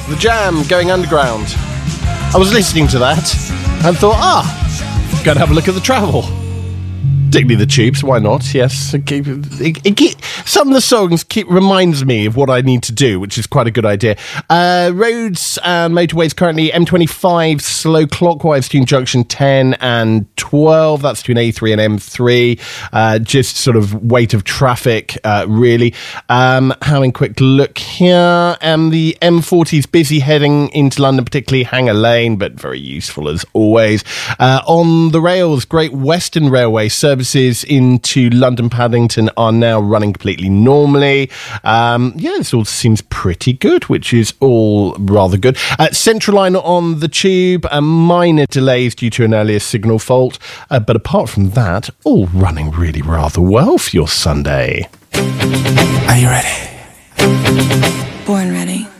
The Jam, Going Underground. I was listening to that and thought, go and have a look at the travel. Particularly the tubes, why not? Yes. Some of the songs reminds me of what I need to do, which is quite a good idea. Roads and motorways currently M25 slow clockwise between junction 10 and 12. That's between A3 and M3. Just sort of weight of traffic, really. Having a quick look here. The M40 is busy heading into London, particularly Hanger Lane, but very useful as always. On the rails, Great Western Railway services into London Paddington are now running completely normally. This all seems pretty good, which is all rather good. Central Line on the tube, minor delays due to an earlier signal fault. But apart from that, all running really rather well for your Sunday. Are you ready? Born ready.